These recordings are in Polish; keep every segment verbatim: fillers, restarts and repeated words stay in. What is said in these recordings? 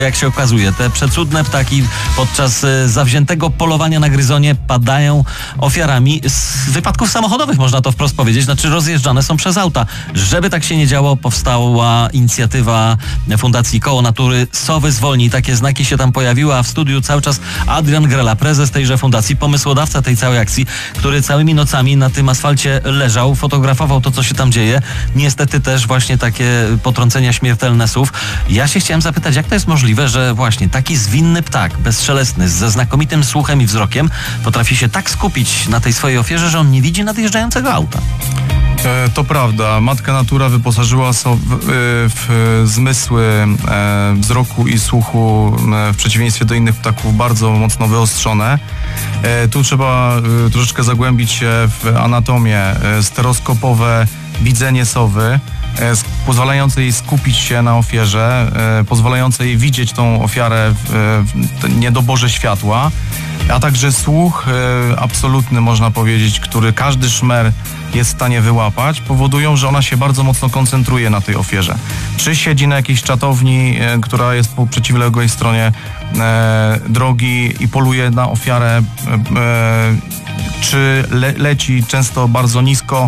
Jak się okazuje, te przecudne ptaki podczas e, zawziętego polowania na gryzonie padają ofiarami z wypadków samochodowych, można to wprost powiedzieć, znaczy rozjeżdżane są przez auta. Żeby tak się nie działo, powstała inicjatywa Fundacji Koło Natury Sowy Zwolnij. Takie znaki się tam pojawiły, a w studiu cały czas Adrian Grela, prezes tejże fundacji, pomysłodawca tej całej akcji, który całymi nocami na tym asfalcie leżał, fotografował to, co się tam dzieje. Niestety też właśnie takie potrącenia śmiertelne słów. Ja się chciałem zapytać, jak to jest możliwe, że właśnie taki zwinny ptak, bezszelestny, ze znakomitym słuchem i wzrokiem, potrafi się tak skupić na tej swojej ofierze, że on nie widzi nadjeżdżającego auta. E, to prawda. Matka natura wyposażyła so, w, w zmysły e, wzroku i słuchu, e, w przeciwieństwie do innych ptaków, bardzo mocno wyostrzone. E, tu trzeba e, troszeczkę zagłębić się w anatomię. E, stereoskopowe widzenie sowy, e, pozwalające jej skupić się na ofierze, e, pozwalające jej widzieć tą ofiarę w, w niedoborze światła, a także słuch e, absolutny, można powiedzieć, który każdy szmer jest w stanie wyłapać, powodują, że ona się bardzo mocno koncentruje na tej ofierze. Czy siedzi na jakiejś czatowni, e, która jest po przeciwległej stronie e, drogi i poluje na ofiarę, e, czy le, leci często bardzo nisko,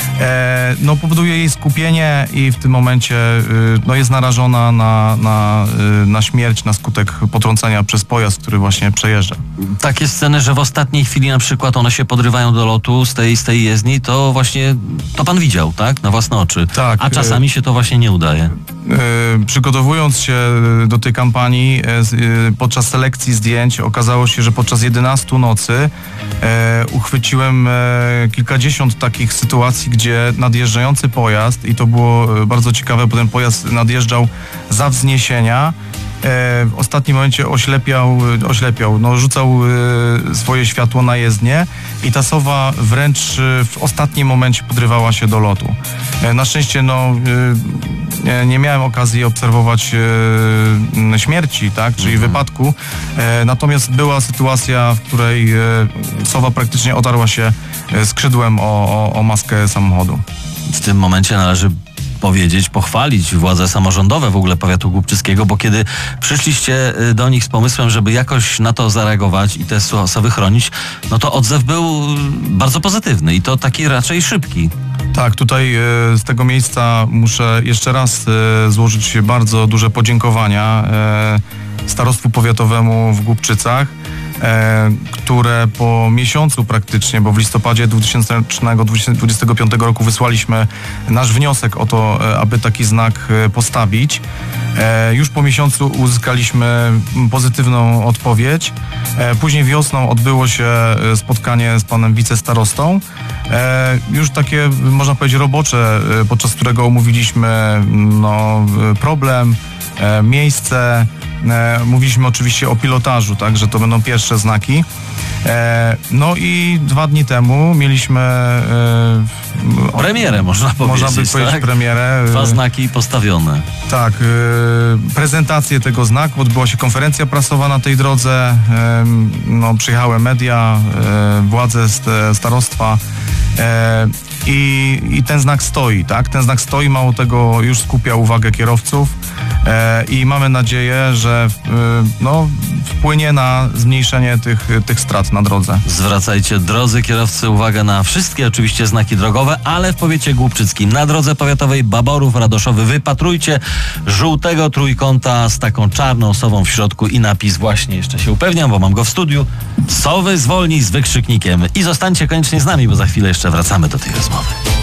e, no powoduje jej skupienie i w tym momencie e, no jest narażona na, na, e, na śmierć na skutek potrącenia przez pojazd, który właśnie przejeżdża. Takie sceny, że w ostatniej chwili na przykład one się podrywają do lotu z tej, z tej jezdni, to właśnie to pan widział, tak? Na własne oczy. Tak. A czasami się to właśnie nie udaje. Yy, przygotowując się do tej kampanii, yy, podczas selekcji zdjęć okazało się, że podczas jedenastu nocy yy, uchwyciłem yy, kilkadziesiąt takich sytuacji, gdzie nadjeżdżający pojazd, i to było yy, bardzo ciekawe, bo ten pojazd nadjeżdżał za wzniesienia, w ostatnim momencie oślepiał, oślepiał no, rzucał swoje światło na jezdnię i ta sowa wręcz w ostatnim momencie podrywała się do lotu. Na szczęście no, nie miałem okazji obserwować śmierci, tak, czyli mhm. wypadku, natomiast była sytuacja, w której sowa praktycznie otarła się skrzydłem o, o, o maskę samochodu. W tym momencie należy powiedzieć, pochwalić władze samorządowe w ogóle powiatu głubczyckiego, bo kiedy przyszliście do nich z pomysłem, żeby jakoś na to zareagować i te sowy chronić, no to odzew był bardzo pozytywny i to taki raczej szybki. Tak, tutaj e, z tego miejsca muszę jeszcze raz e, złożyć bardzo duże podziękowania e, starostwu powiatowemu w Głubczycach, E, które po miesiącu praktycznie, bo w listopadzie dwa tysiące dwudziestego piątego roku wysłaliśmy nasz wniosek o to, e, aby taki znak e, postawić. E, już po miesiącu uzyskaliśmy pozytywną odpowiedź. E, później wiosną odbyło się spotkanie z panem wicestarostą. E, już takie, można powiedzieć, robocze, e, podczas którego omówiliśmy no, problem, e, miejsce. E, mówiliśmy oczywiście o pilotażu, tak, że to będą pierwsze znaki. E, no i dwa dni temu mieliśmy e, premierę, można powiedzieć. Można by powiedzieć tak? premierę. Dwa znaki postawione. Tak, e, prezentację tego znaku, odbyła się konferencja prasowa na tej drodze. E, no, przyjechały media, e, władze starostwa. E, I, I ten znak stoi, tak? Ten znak stoi, mało tego, już skupia uwagę kierowców e, i mamy nadzieję, że e, no, wpłynie na zmniejszenie tych, tych strat na drodze. Zwracajcie, drodzy kierowcy, uwagę na wszystkie oczywiście znaki drogowe, ale w powiecie głubczyckim na drodze powiatowej Baborów-Radoszowy wypatrujcie żółtego trójkąta z taką czarną sową w środku i napis właśnie, jeszcze się upewniam, bo mam go w studiu, Sowy Zwolnij z wykrzyknikiem. I zostańcie koniecznie z nami, bo za chwilę jeszcze wracamy do tej rozmowy.